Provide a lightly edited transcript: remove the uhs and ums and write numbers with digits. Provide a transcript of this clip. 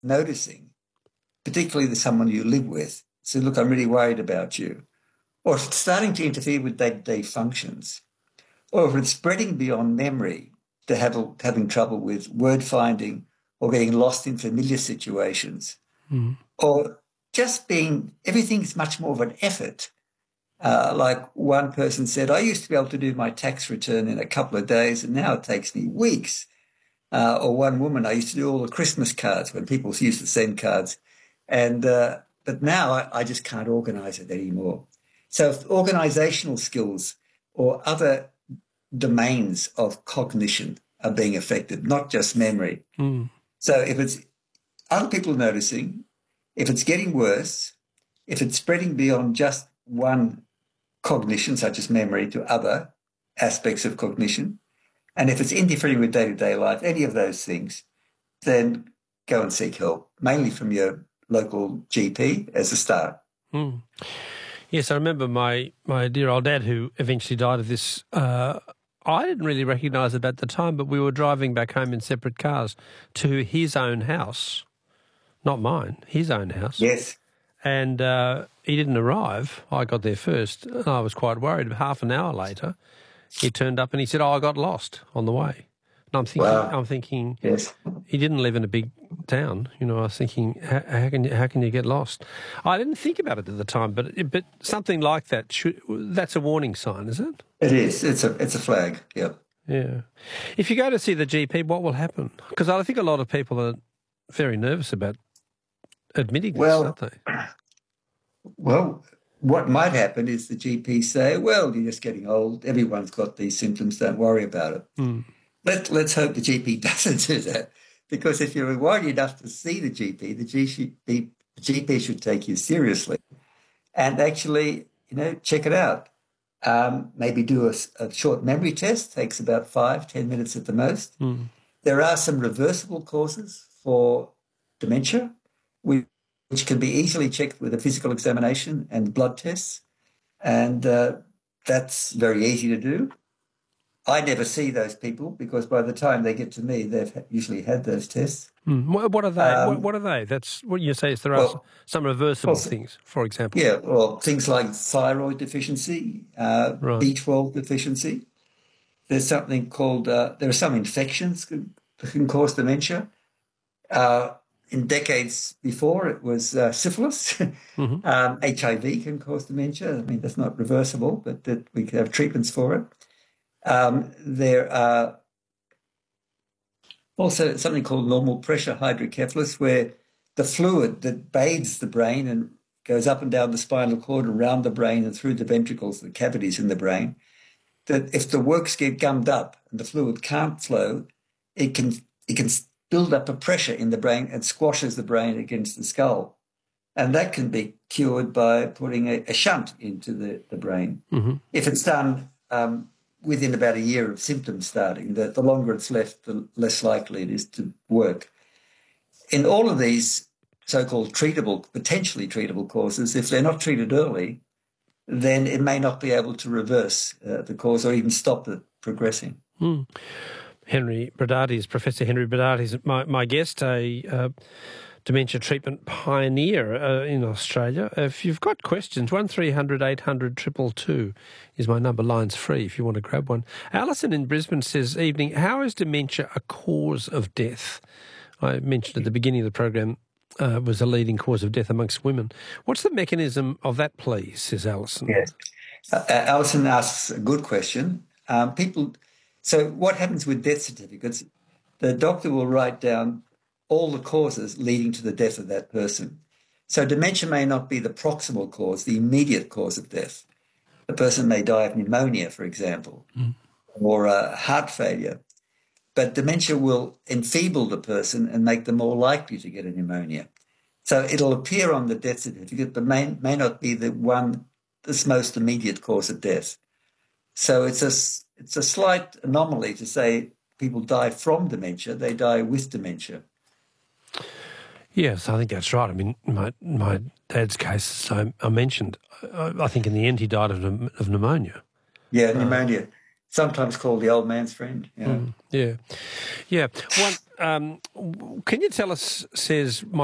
noticing, particularly the someone you live with, say, look, I'm really worried about you, or starting to interfere with day-to-day functions, or if it's spreading beyond memory to having trouble with word finding or getting lost in familiar situations, or just being, everything's much more of an effort. Like one person said, I used to be able to do my tax return in a couple of days, and now it takes me weeks. Or one woman, I used to do all the Christmas cards when people used to send cards. And but now I just can't organise it anymore. So if organisational skills or other domains of cognition are being affected, not just memory. So if it's other people noticing, if it's getting worse, if it's spreading beyond just one cognition, such as memory, to other aspects of cognition, and if it's interfering with day-to-day life, any of those things, then go and seek help, mainly from your local GP as a start. Yes, I remember my dear old dad, who eventually died of this. I didn't really recognise it at the time, but we were driving back home in separate cars to his own house, not mine, his own house. Yes. And he didn't arrive. I got there first. And I was quite worried. Half an hour later, he turned up and he said, I got lost on the way. And I'm thinking, yes, he didn't live in a big town. I was thinking, how can you get lost? I didn't think about it at the time, but something like that, that's a warning sign, is it? It is. It's a flag, yep. Yeah. If you go to see the GP, what will happen? Because I think a lot of people are very nervous about admitting this, aren't they? Well, what might happen is the GP say, well, you're just getting old. Everyone's got these symptoms. Don't worry about it. Let's hope the GP doesn't do that, because if you're worried enough to see the GP, the GP should take you seriously and actually, check it out. Maybe do a short memory test, takes about 5-10 minutes at the most. There are some reversible causes for dementia, which can be easily checked with a physical examination and blood tests, and that's very easy to do. I never see those people because by the time they get to me, they've usually had those tests. What are they? What are they? That's what you say. Is there are some reversible things, for example? Yeah, well, things like thyroid deficiency, B12 deficiency. There's something called, there are some infections that can cause dementia. In decades before, it was syphilis. HIV can cause dementia. I mean, that's not reversible, but we can have treatments for it. There are also something called normal pressure hydrocephalus, where the fluid that bathes the brain and goes up and down the spinal cord, around the brain and through the ventricles, the cavities in the brain, that if the works get gummed up and the fluid can't flow, it can build up a pressure in the brain and squashes the brain against the skull. And that can be cured by putting a shunt into the brain. If it's done within about a year of symptoms starting, the longer it's left, the less likely it is to work. In all of these so-called potentially treatable causes, if they're not treated early, then it may not be able to reverse the cause or even stop it progressing. Professor Henry Brodaty is my guest, a dementia treatment pioneer in Australia. If you've got questions, 1300 800 222 is my number. Line's free if you want to grab one. Alison in Brisbane says, evening, how is dementia a cause of death? I mentioned at the beginning of the program was a leading cause of death amongst women. What's the mechanism of that, please, says Alison? Yes. Alison asks a good question. So what happens with death certificates? The doctor will write down all the causes leading to the death of that person. So dementia may not be the proximal cause, the immediate cause of death. The person may die of pneumonia, for example, or heart failure. But dementia will enfeeble the person and make them more likely to get a pneumonia. So it'll appear on the death certificate, but may not be this most immediate cause of death. So it's a slight anomaly to say people die from dementia. They die with dementia. Yes, I think that's right. I mean, my dad's case, I mentioned, I think in the end he died of pneumonia. Yeah, pneumonia, sometimes called the old man's friend. Yeah. can you tell us, says